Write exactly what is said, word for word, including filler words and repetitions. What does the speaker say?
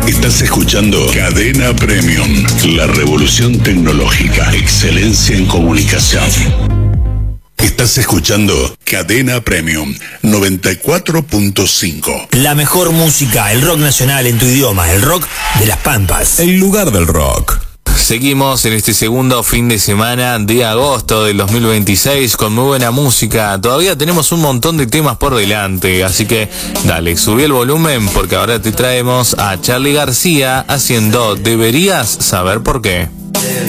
Estás escuchando Cadena Premium, la revolución tecnológica, excelencia en comunicación. Estás escuchando Cadena Premium noventa y cuatro punto cinco. La mejor música, el rock nacional en tu idioma, el rock de las Pampas. El lugar del rock. Seguimos en este segundo fin de semana de agosto del dos mil veintiséis con muy buena música. Todavía tenemos un montón de temas por delante, así que dale, subí el volumen porque ahora te traemos a Charly García haciendo Deberías saber por qué.